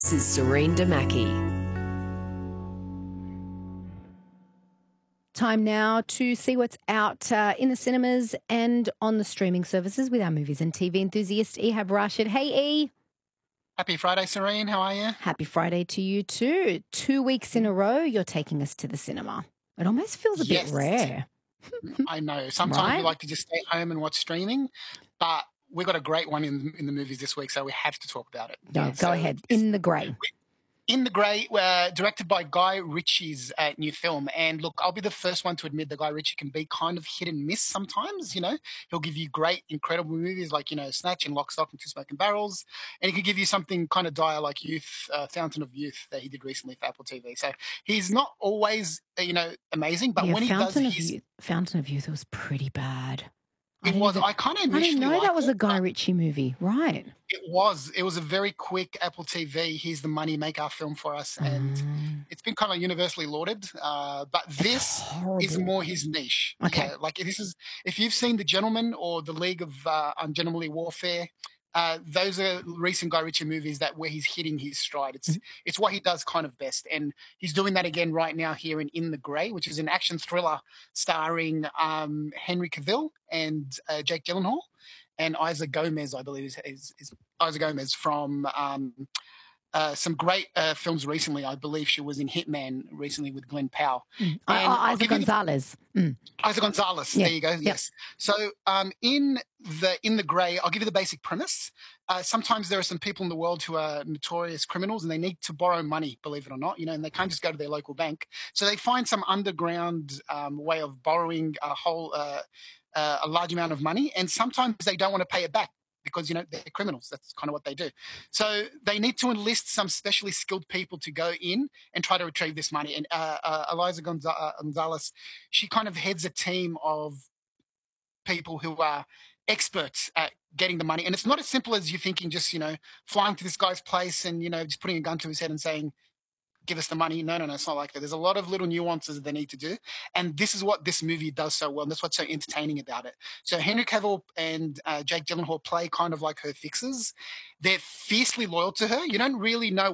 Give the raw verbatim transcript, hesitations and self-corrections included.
This is Serene Damaki. Time now to see what's out uh, in the cinemas and on the streaming services with our movies and T V enthusiast Ehab Rashid. Hey, E. Happy Friday, Serene. How are you? Happy Friday to you too. Two weeks in a row, you're taking us to the cinema. It almost feels a Yes. bit rare. I know. Sometimes Right? we like to just stay home and watch streaming, but we got a great one in in the movies this week, so we have to talk about it. No, Yeah, go so ahead. it's In the Grey. In the Grey, uh, directed by Guy Ritchie's uh, new film. And look, I'll be the first one to admit that Guy Ritchie can be kind of hit and miss sometimes. You know, he'll give you great, incredible movies like, you know, Snatch and Lock, Stock and Two Smoking Barrels. And he could give you something kind of dire like Youth, uh, Fountain of Youth that he did recently for Apple T V. So he's not always, uh, you know, amazing, but yeah, when he Fountain does of his... Youth. Fountain of Youth was pretty bad. I It didn't was. even- I kind of I initially didn't know that liked was it, a Guy but Ritchie movie. Right. It was. It was a very quick Apple T V. Here's the money, make our film for us, and Mm, it's been kind of universally lauded. Uh, but it's this is horrible. more his niche. Okay. Yeah, like this is. If you've seen The Gentleman or The League of uh, Ungentlemanly Warfare, uh, those are recent Guy Ritchie movies that where he's hitting his stride. It's Mhm. it's what he does kind of best, and he's doing that again right now here in In the Grey, which is an action thriller starring um, Henry Cavill and uh, Jake Gyllenhaal. And Isa Gomez, I believe, is, is, is Isa Gomez from um, uh, some great uh, films recently. I believe she was in Hitman recently with Glenn Powell. Mm. I- And I- I'll Isaac give you the- Gonzalez. Mm. Isa Gonzalez. Yeah. There you go. Yes. So um, in the in the Grey, I'll give you the basic premise. Uh, sometimes there are some people in the world who are notorious criminals, and they need to borrow money. Believe it or not, you know, and they can't just go to their local bank. So they find some underground um, way of borrowing a whole uh, uh, a large amount of money, and sometimes they don't want to pay it back because, you know, they're criminals. That's kind of what they do. So they need to enlist some specially skilled people to go in and try to retrieve this money. And uh, uh, Eliza Gonza- uh, Gonzalez, she kind of heads a team of people who are experts at getting the money. And it's not as simple as you thinking just, you know, flying to this guy's place and, you know, just putting a gun to his head and saying, give us the money. No, no, no, it's not like that. There's a lot of little nuances that they need to do. And this is what this movie does so well. And that's what's so entertaining about it. So Henry Cavill and uh, Jake Gyllenhaal play kind of like her fixers. They're fiercely loyal to her. You don't really know